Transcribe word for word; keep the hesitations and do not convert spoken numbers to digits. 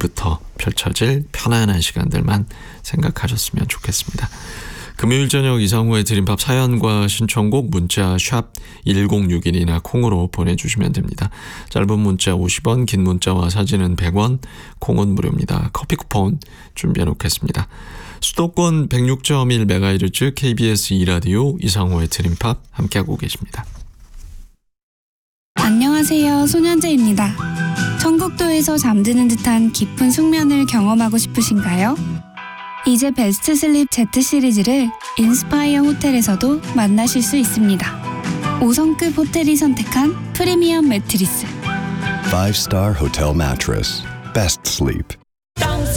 지금부터 펼쳐질 편안한 시간들만 생각하셨으면 좋겠습니다. 금요일 저녁 이상우의 드림팝 사연과 신청곡 문자 샵 일공육일이나 콩으로 보내주시면 됩니다. 짧은 문자 오십 원, 긴 문자와 사진은 백 원, 콩은 무료입니다. 커피 쿠폰 준비해 놓겠습니다. 수도권 백육 점 일 메가헤르츠 케이비에스 이 라디오 이상우의 드림팝 함께하고 계십니다. 안녕하세요. 소년재입니다. 청국도에서 잠드는 듯한 깊은 숙면을 경험하고 싶으신가요? 이제 베스트 슬립 Z 시리즈를 인스파이어 호텔에서도 만나실 수 있습니다. 오 성급 호텔이 선택한 프리미엄 매트리스. Five star hotel mattress. Best sleep